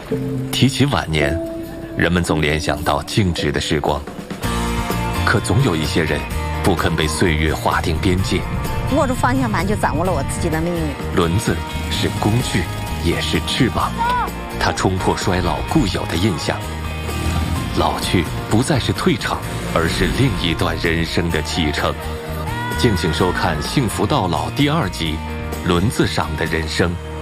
提起晚年，人们总联想到静止的时光，可总有一些人不肯被岁月划定边界。 握住方向盘，就掌握了我自己的命运。 轮子是工具，也是翅膀，它冲破衰老固有的印象。老去不再是退场，而是另一段人生的启程。敬请收看《幸福到老》第2集《轮子上的人生》。